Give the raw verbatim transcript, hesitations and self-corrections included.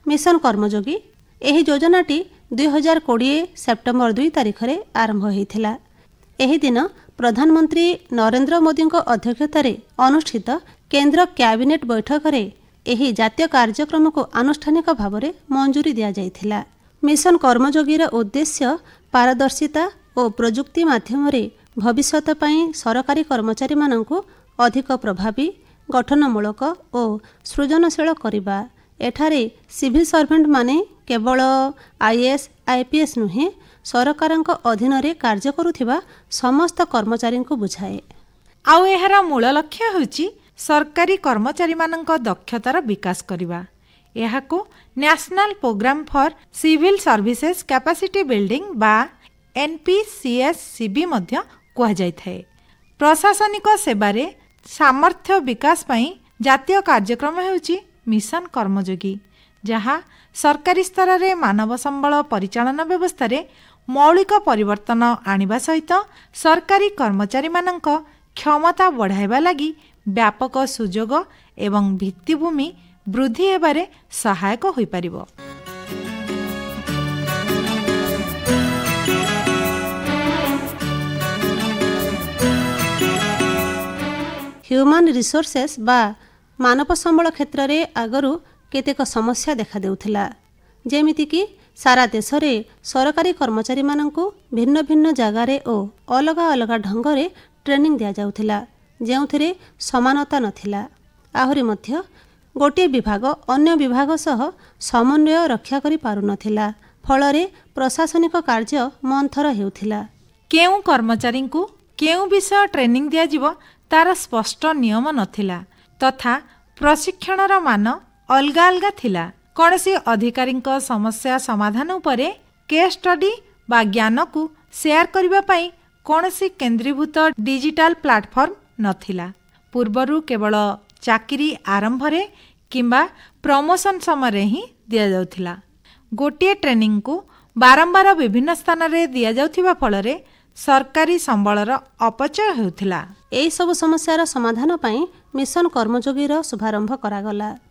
Mission कर्मयोगी ଏହି ଯୋଜନାଟି ଦୁଇ ହଜାର କୋଡ଼ିଏ ସେପ୍ଟେମ୍ବର ଦୁଇ ତାରିଖରେ ଆରମ୍ଭ ହୋଇଥିଲା। ଏହି ଦିନ ପ୍ରଧାନମନ୍ତ୍ରୀ ନରେନ୍ଦ୍ର ମୋଦିଙ୍କ ଅଧ୍ୟକ୍ଷତାରେ ଅନୁଷ୍ଠିତ କେନ୍ଦ୍ର କ୍ୟାବିନେଟ୍ ବୈଠକରେ ଏହି ଜାତୀୟ କାର୍ଯ୍ୟକ୍ରମକୁ ଆନୁଷ୍ଠାନିକ ଭାବରେ ମଞ୍ଜୁରୀ ଦିଆଯାଇଥିଲା। ମିଶନ କର୍ମଯୋଗୀର ଉଦ୍ଦେଶ୍ୟ ପାରଦର୍ଶିତା ଓ ପ୍ରଯୁକ୍ତି ମାଧ୍ୟମରେ ଭବିଷ୍ୟତ ପାଇଁ ସରକାରୀ କର୍ମଚାରୀମାନଙ୍କୁ ଅଧିକ ପ୍ରଭାବୀ, ଗଠନମୂଳକ ଓ ସୃଜନଶୀଳ କରିବା। ଏଠାରେ ସିଭିଲ୍ ସର୍ଭେଣ୍ଟମାନେ କେବଳ ଆଇଏଏସ୍ ଆଇପିଏସ୍ ନୁହେଁ, ସରକାରଙ୍କ ଅଧୀନରେ କାର୍ଯ୍ୟ କରୁଥିବା ସମସ୍ତ କର୍ମଚାରୀଙ୍କୁ ବୁଝାଏ। ଆଉ ଏହାର ମୂଳ ଲକ୍ଷ୍ୟ ହେଉଛି ସରକାରୀ କର୍ମଚାରୀମାନଙ୍କ ଦକ୍ଷତାର ବିକାଶ କରିବା। ଏହାକୁ national programme for civil services capacity building ବା ଏନ୍ପିସିଏସ୍ସିବି ମଧ୍ୟ କୁହାଯାଇଥାଏ। ପ୍ରଶାସନିକ ସେବାରେ ସାମର୍ଥ୍ୟ ବିକାଶ ପାଇଁ ଜାତୀୟ କାର୍ଯ୍ୟକ୍ରମ ହେଉଛି ମିଶନ କର୍ମଯୋଗୀ, ଯାହା ସରକାରୀ ସ୍ତରରେ ମାନବ ସମ୍ବଳ ପରିଚାଳନା ବ୍ୟବସ୍ଥାରେ ମୌଳିକ ପରିବର୍ତ୍ତନ ଆଣିବା ସହିତ ସରକାରୀ କର୍ମଚାରୀମାନଙ୍କ କ୍ଷମତା ବଢ଼ାଇବା ଲାଗି ବ୍ୟାପକ ସୁଯୋଗ ଏବଂ ଭିତ୍ତିଭୂମି ବୃଦ୍ଧି ହେବାରେ ସହାୟକ ହୋଇପାରିବ। ହ୍ୟୁମାନ ରିସୋର୍ସେସ୍ ବା ମାନବ ସମ୍ବଳ କ୍ଷେତ୍ରରେ ଆଗରୁ କେତେକ ସମସ୍ୟା ଦେଖାଦେଉଥିଲା, ଯେମିତିକି ସାରା ଦେଶରେ ସରକାରୀ କର୍ମଚାରୀମାନଙ୍କୁ ଭିନ୍ନ ଭିନ୍ନ ଜାଗାରେ ଓ ଅଲଗା ଅଲଗା ଢଙ୍ଗରେ ଟ୍ରେନିଂ ଦିଆଯାଉଥିଲା, ଯେଉଁଥିରେ ସମାନତା ନଥିଲା। ଆହୁରି ମଧ୍ୟ ଗୋଟିଏ ବିଭାଗ ଅନ୍ୟ ବିଭାଗ ସହ ସମନ୍ୱୟ ରକ୍ଷା କରିପାରୁନଥିଲା, ଫଳରେ ପ୍ରଶାସନିକ କାର୍ଯ୍ୟ ମନ୍ଥର ହେଉଥିଲା। କେଉଁ କର୍ମଚାରୀଙ୍କୁ କେଉଁ ବିଷୟ ଟ୍ରେନିଂ ଦିଆଯିବ ତାର ସ୍ପଷ୍ଟ ନିୟମ ନଥିଲା ତଥା ପ୍ରଶିକ୍ଷଣର ମାନ ଅଲଗା ଅଲଗା ଥିଲା। କୌଣସି ଅଧିକାରୀଙ୍କ ସମସ୍ୟା ସମାଧାନ ଉପରେ କେସ୍ ଷ୍ଟଡି ବା ଜ୍ଞାନକୁ ସେୟାର କରିବା ପାଇଁ କୌଣସି କେନ୍ଦ୍ରୀଭୂତ ଡିଜିଟାଲ ପ୍ଲାଟଫର୍ମ ନଥିଲା। ପୂର୍ବରୁ କେବଳ ଚାକିରି ଆରମ୍ଭରେ କିମ୍ବା ପ୍ରମୋସନ ସମୟରେ ହିଁ ଦିଆଯାଉଥିଲା। ଗୋଟିଏ ଟ୍ରେନିଂକୁ ବାରମ୍ବାର ବିଭିନ୍ନ ସ୍ଥାନରେ ଦିଆଯାଉଥିବା ଫଳରେ ସରକାରୀ ସମ୍ବଳର ଅପଚୟ ହେଉଥିଲା। ଏହିସବୁ ସମସ୍ୟାର ସମାଧାନ ପାଇଁ ମିଶନ କର୍ମଯୋଗୀର ଶୁଭାରମ୍ଭ କରାଗଲା।